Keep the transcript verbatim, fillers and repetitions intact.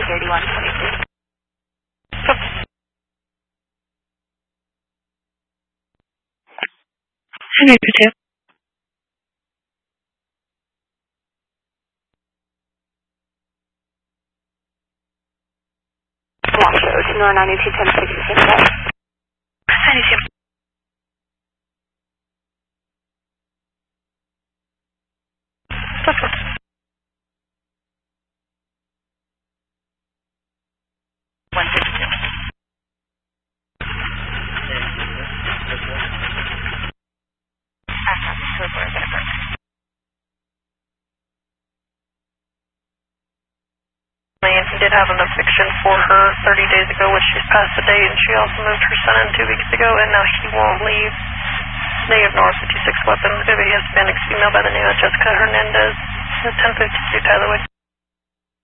thirty-one twenty-two. Henry two. Washoe, Sonora ninety-two ten sixty-six. ninety-two. one fifty-six. He did have an eviction for her thirty days ago, which she's passed the date, and she also moved her son in two weeks ago, and now he won't leave. Negative North fifty-six weapons, maybe Hispanic female by the name of Jessica Hernandez, ten fifty-two Tyler Way.